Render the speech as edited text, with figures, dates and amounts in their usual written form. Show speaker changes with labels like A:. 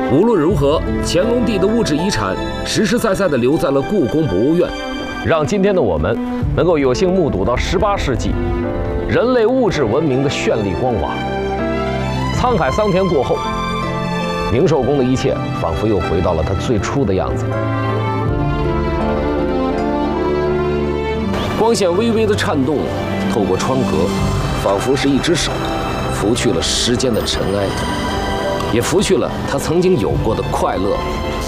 A: 无论如何，乾隆帝的物质遗产实实在在地留在了故宫博物院，让今天的我们能够有幸目睹到18世纪人类物质文明的绚丽光华。沧海桑田过后，宁寿宫的一切仿佛又回到了它最初的样子。光线微微的颤动，透过窗格，仿佛是一只手拂去了时间的尘埃，也拂去了他曾经有过的快乐